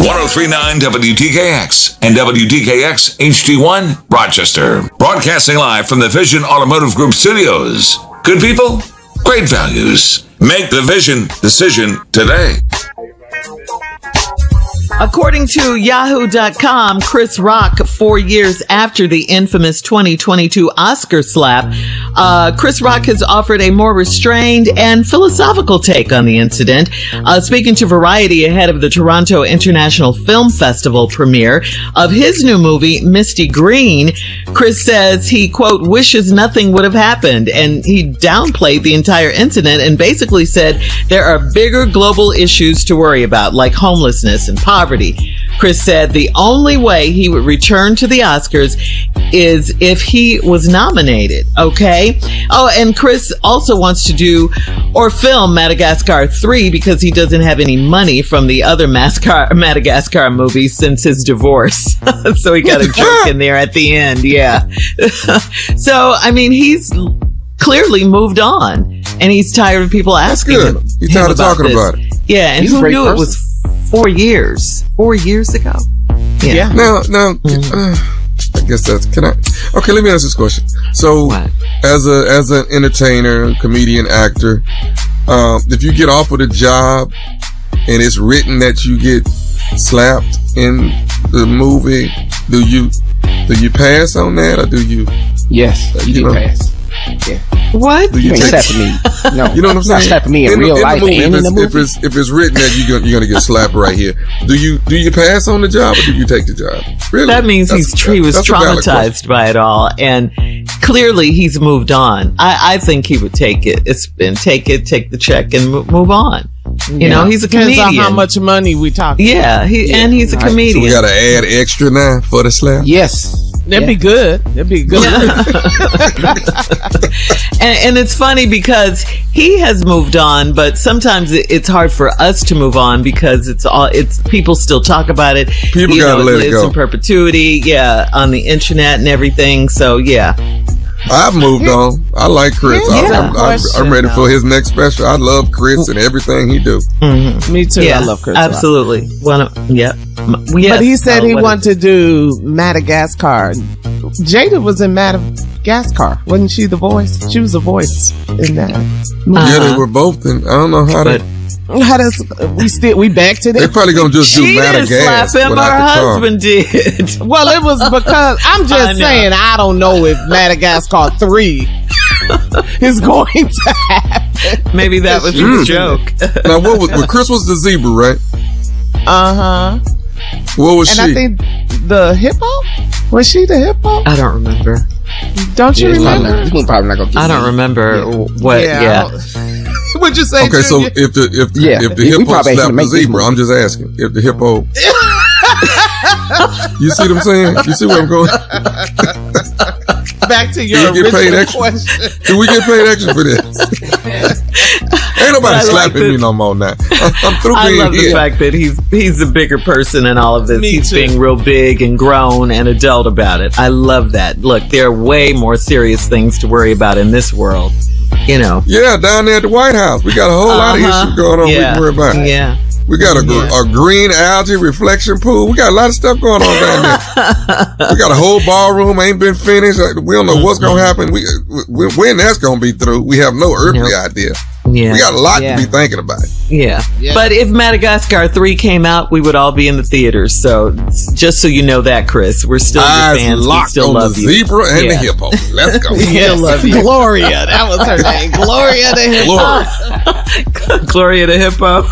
1039 WDKX and WDKX HD1 Rochester. Broadcasting live from the Vision Automotive Group studios. Good people, great values. Make the Vision decision today. According to Yahoo.com, Chris Rock, 4 years after the infamous 2022 Oscar slap, Chris Rock has offered a more restrained and philosophical take on the incident. Speaking to Variety ahead of the Toronto International Film Festival premiere of his new movie, Misty Green, Chris says he, quote, wishes nothing would have happened. And he downplayed the entire incident and basically said there are bigger global issues to worry about, like homelessness and poverty. Chris said the only way he would return to the Oscars is if he was nominated. Okay. Oh, and Chris also wants to do or film Madagascar 3 because he doesn't have any money from the other Madagascar movies since his divorce. So he got a joke in there at the end. Yeah. So, I mean, he's clearly moved on and he's tired of people asking him. He's tired of talking about it. Yeah. And who knew it was 4 years ago. Yeah. Now, I guess that's, okay, let me ask this question. So, as an entertainer, comedian, actor, if you get offered a job and it's written that you get slapped in the movie, do you pass on that or do you? Yes, you do pass. Yeah. What? You ain't slapping me. No. You know what I'm saying? Not slapping me in real life. In the movie. If it's written that you're gonna get slapped right here, do you pass on the job or do you take the job? Really? That means he was traumatized by it all, and clearly he's moved on. I think he would take it. Take the check, and move on. You know, he's a comedian. Depends on how much money we talk. Yeah, and he's a comedian. So we gotta add extra now for the slap. Yes. That'd be good. That'd be good. And it's funny because he has moved on, but sometimes it's hard for us to move on because it's people still talk about it. People gotta let it go. It's in perpetuity, on the internet and everything. So I've moved on. I like Chris. I'm ready for his next special. I love Chris and everything he do. Mm-hmm. Me too. I love Chris. Absolutely. But he said he wanted to do Madagascar. Jada was in Madagascar. Wasn't she the voice? She was the voice in that. Yeah, they were both in. I don't know how that. How does we back to that? They're probably gonna just do Madagascar. She didn't slap him. Her husband did. Well, it was because I'm just saying I don't know if Madagascar 3 is going to happen. Maybe that was the joke. Now, Chris was the zebra, right? What was she? And I think the hippo. Was she the hippo? I don't remember. Don't you remember? Probably not gonna. I don't remember what. Would you say? Okay, so if the hippo slapped the zebra, I'm just asking if the hippo. You see what I'm saying? You see where I'm going? Back to your original question. Do we get paid extra for this? Ain't nobody slapping me no more now. I'm through being I love the fact that he's a bigger person in all of this. He's being real big and grown and adult about it. I love that. Look, there are way more serious things to worry about in this world. You know. Yeah, down there at the White House, we got a whole lot of issues going on. We can worry about. Yeah. We got a green algae reflection pool. We got a lot of stuff going on down there. We got a whole ballroom ain't been finished. We don't know what's going to happen. When that's going to be through, we have no earthly idea. Yeah. We got a lot to be thinking about. Yeah. But if Madagascar 3 came out, we would all be in the theaters. So just so you know that, Chris, we're still your fans. We still love you. Zebra and the hippo. Let's go. We still love you. Gloria. That was her name. Gloria the hippo. Gloria the hippo.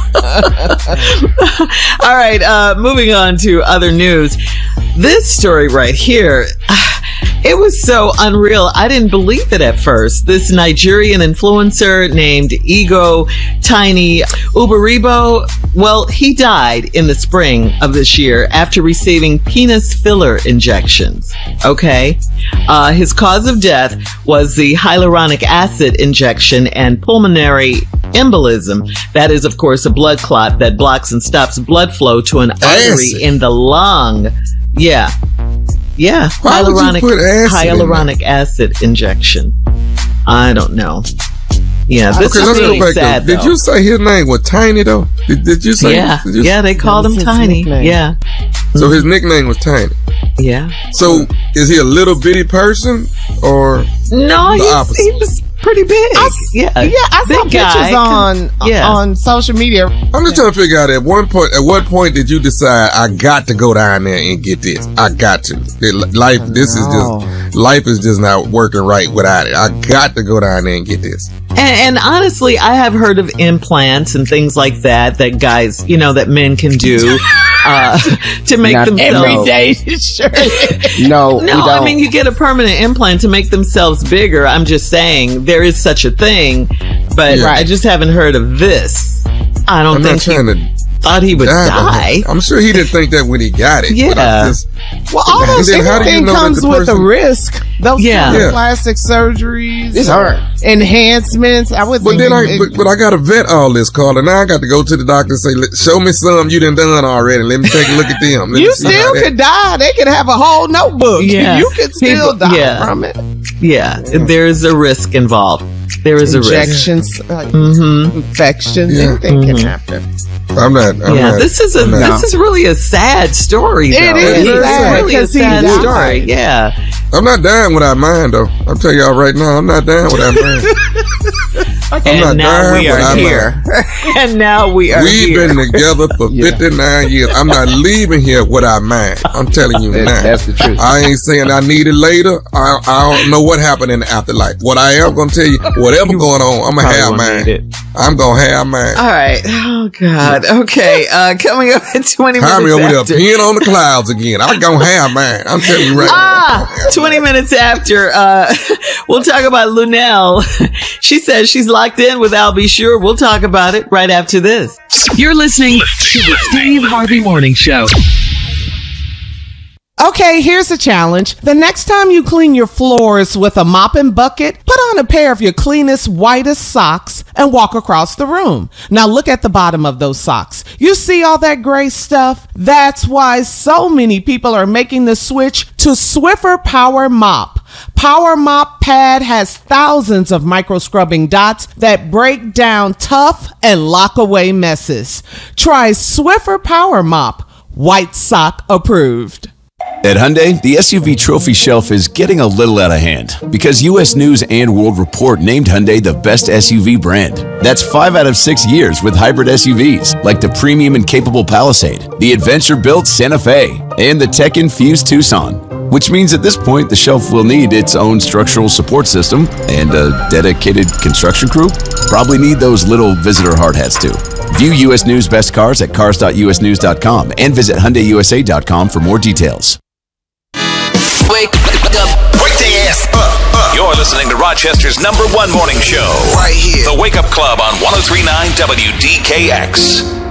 All right. Moving on to other news. This story right here, it was so unreal. I didn't believe it at first. This Nigerian influencer named Ego Tiny Uberibo, well, he died in the spring of this year after receiving penis filler injections. Okay. His cause of death was the hyaluronic acid injection and pulmonary embolism. That is, of course, a blood clot that blocks and stops blood flow to an artery in the lung. Yeah. Yeah. Hyaluronic acid injection. I don't know. Yeah, this is really sad. Did you say his name was Tiny though? Did you say? Yeah, they called him Tiny. Yeah. So his nickname was Tiny. Yeah. So is he a little bitty person or no? He was pretty big. I saw pictures on social media. I'm just trying to figure out at what point did you decide I got to go down there and get this? I got to. Life is just not working right without it. I got to go down there and get this. And honestly, I have heard of implants and things like that guys, that men can do to make themselves every day. Sure. No, I mean, you get a permanent implant to make themselves bigger. I'm just saying there is such a thing, but I just haven't heard of this. I don't think thought he would die. I'm sure he didn't think that when he got it. Yeah. All those everything comes with a risk. Those kind of plastic surgeries, it's hard. Enhancements. I would think. But I got to vet all this, Carl, and now I got to go to the doctor and say, "Show me some you done already. Let me take a look at them." You still could die. They could have a whole notebook. Yeah. You could still die from it. Yeah, there's a risk involved. There is injections, infections, anything can happen. I'm not. This is really a sad story. Though. It is. It's really a sad story. Yeah. I'm not dying without mine, though. I'm telling y'all right now, I'm not dying without mine. And now we are here. And now we are We've here. been together for 59 years. I'm not leaving here without mine. I'm telling you now. That's the truth. I ain't saying I need it later. I don't know what happened in the afterlife. What I am going to tell you, whatever going on, I'm going to have mine. I'm going to have mine. All right. Oh, God. Okay. Coming up in 20 minutes over there after. peeing on the clouds again. I'm going to have mine. I'm telling you right now. 20 minutes after, we'll talk about Luenell. She says she's locked in with Al B. Sure. We'll talk about it right after this. You're listening to the Steve Harvey Morning Show. Okay, here's a challenge. The next time you clean your floors with a mop and bucket, put on a pair of your cleanest, whitest socks and walk across the room. Now look at the bottom of those socks. You see all that gray stuff? That's why so many people are making the switch to Swiffer Power Mop. Power Mop Pad has thousands of micro scrubbing dots that break down tough and lock away messes. Try Swiffer Power Mop. White sock approved. At Hyundai, the SUV trophy shelf is getting a little out of hand because U.S. News and World Report named Hyundai the best SUV brand. That's 5 out of 6 years with hybrid SUVs like the premium and capable Palisade, the adventure-built Santa Fe, and the tech-infused Tucson. Which means at this point, the shelf will need its own structural support system and a dedicated construction crew. Probably need those little visitor hard hats too. View U.S. News Best Cars at cars.usnews.com and visit HyundaiUSA.com for more details. Wake their ass up. You're listening to Rochester's #1 morning show. Right here. The Wake Up Club on 103.9 WDKX.